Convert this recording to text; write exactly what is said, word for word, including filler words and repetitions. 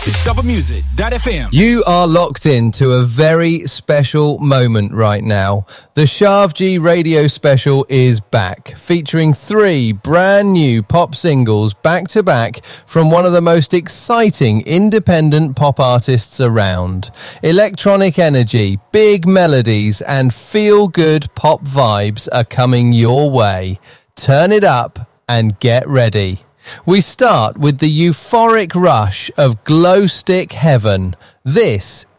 discover music dot f m. You are locked into a very special moment right now. The Shavji radio special is back, featuring three brand new pop singles back to back from one of the most exciting independent pop artists around. Electronic energy, big melodies, and feel-good pop vibes are coming your way. Turn it up and get ready. We start with the euphoric rush of Glow Stick Heaven. This